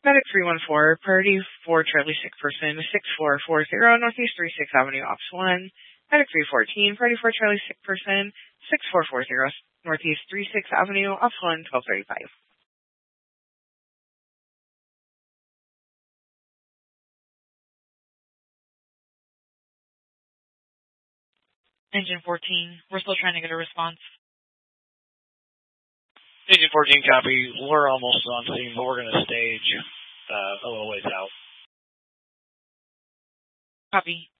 Medic 314, priority for Charlie sick person, 6440 Northeast 36 Avenue, Ops 1. Medic 314, priority for Charlie sick person, 6440 Northeast 36 Avenue, Ops 1, 1235. Engine 14, we're still trying to get a response. Engine 14, copy. We're almost on scene, but we're going to stage a little ways out. Copy.